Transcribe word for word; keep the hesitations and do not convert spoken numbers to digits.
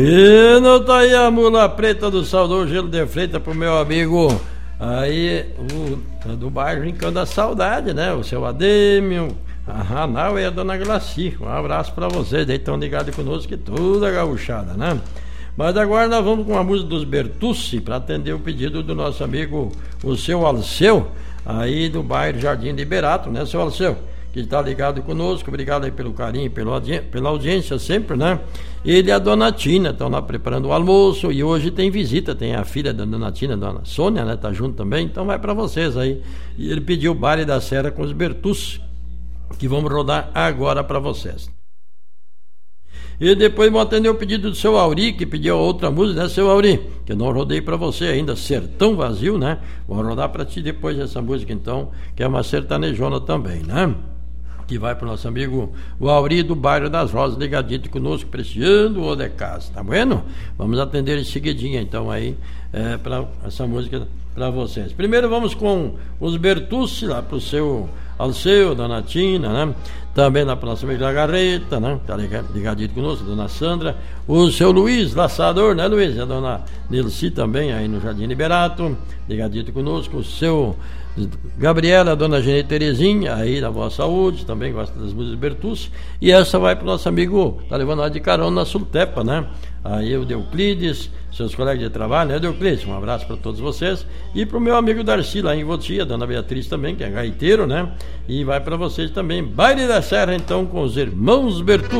E não tá aí a mula preta do saudoso Gelo de Freitas pro meu amigo aí, o, do bairro Rincão da Saudade, né? O seu Adêmio, a Ranal e a dona Glaci. Um abraço pra vocês, aí estão ligados conosco, que tudo é gauchada, né? Mas agora nós vamos com a música dos Bertucci para atender o pedido do nosso amigo, o seu Alceu, aí do bairro Jardim Liberato, né, seu Alceu? Que está ligado conosco, obrigado aí pelo carinho, pela, audi- pela audiência sempre, né? Ele e a dona Tina estão lá preparando o almoço e hoje tem visita, tem a filha da dona Tina, a dona Sônia, né? Tá junto também, então vai para vocês aí. E ele pediu o baile da Serra com os Bertucci, que vamos rodar agora para vocês. E depois vou atender o pedido do seu Auri, que pediu outra música, né, seu Auri? Que eu não rodei para você ainda, Sertão Vazio, né? Vou rodar para ti depois essa música, então, que é uma sertanejona também, né? Que vai para o nosso amigo o Auri do bairro das Rosas, ligadinho conosco, prestigiando o de casa, tá bueno? Vamos atender em seguidinha, então, aí, é, para essa música para vocês. Primeiro vamos com os Bertucci lá para o seu Alceu, dona Tina, né? Também na próxima da Garreta, né? Tá ligadinho conosco, dona Sandra, o seu Luiz, laçador, né, Luiz? A dona Nilce também aí no Jardim Liberato, ligadinho conosco, o seu Gabriela, a dona Gene Terezinha, aí da Boa Saúde, também gosta das músicas Bertucci. E essa vai pro nosso amigo, tá levando lá de carona na Sultepa, né? Aí o Deuclides, seus colegas de trabalho, né, Deuclides? Um abraço para todos vocês. E pro meu amigo Darcy lá em Votia, dona Beatriz também, que é gaiteiro, né? E vai para vocês também. Baile da Serra, então, com os irmãos Bertucci.